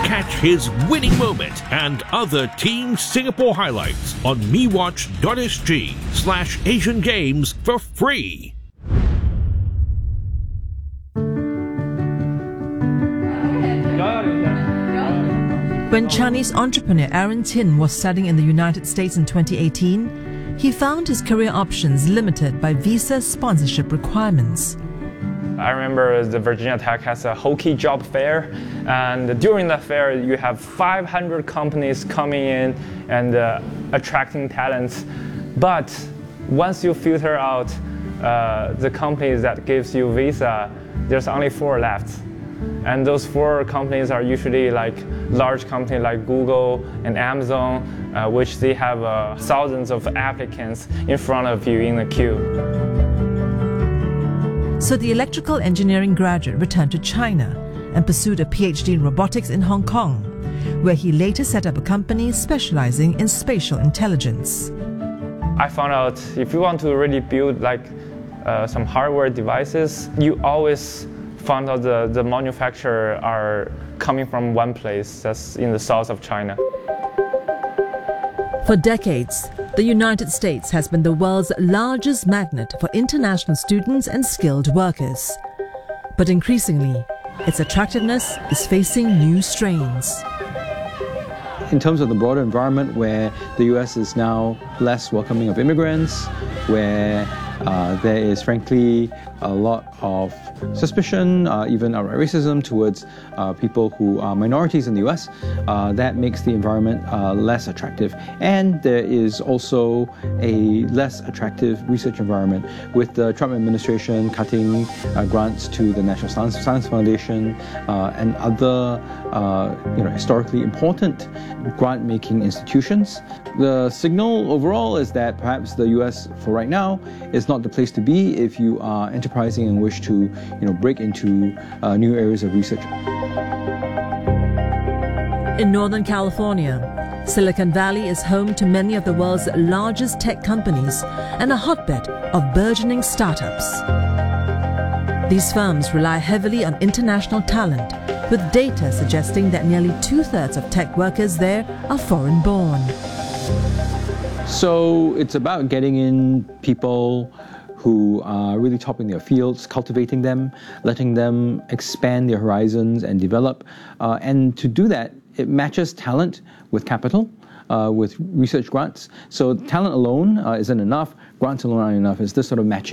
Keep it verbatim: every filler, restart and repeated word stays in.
Catch his winning moment and other Team Singapore highlights on mewatch.sg slash Asian Games for free. When Chinese entrepreneur Aaron Tin was studying in the United States in twenty eighteen, he found his career options limited by visa sponsorship requirements. I remember the Virginia Tech has a hockey job fair, and during that fair you have five hundred companies coming in and uh, attracting talents. But once you filter out uh, the companies that gives you visa, there's only four left. And those four companies are usually like large companies like Google and Amazon, uh, which they have uh, thousands of applicants in front of you in the queue. So the electrical engineering graduate returned to China and pursued a PhD in robotics in Hong Kong, where he later set up a company specializing in spatial intelligence. I found out if you want to really build like uh, some hardware devices, you always found out the, the manufacturer are coming from one place, that's in the south of China. For decades, the United States has been the world's largest magnet for international students and skilled workers. But increasingly, its attractiveness is facing new strains. In terms of the broader environment, where the U S is now less welcoming of immigrants, where uh, there is frankly a lot of suspicion, uh, even outright racism towards uh, people who are minorities in the U S, uh, that makes the environment uh, less attractive. And there is also a less attractive research environment, with the Trump administration cutting uh, grants to the National Science, Science Foundation uh, and other uh, you know, historically important grant-making institutions. The signal overall is that perhaps the U S, for right now, is not the place to be if you are enterprising and wish to you know, break into uh, new areas of research. In Northern California, Silicon Valley is home to many of the world's largest tech companies and a hotbed of burgeoning startups. These firms rely heavily on international talent, with data suggesting that nearly two-thirds of tech workers there are foreign-born. So it's about getting in people who are really top in their fields, cultivating them, letting them expand their horizons and develop. Uh, and to do that, it matches talent with capital, uh, with research grants. So talent alone uh, isn't enough, grants alone aren't enough. It's this sort of matching.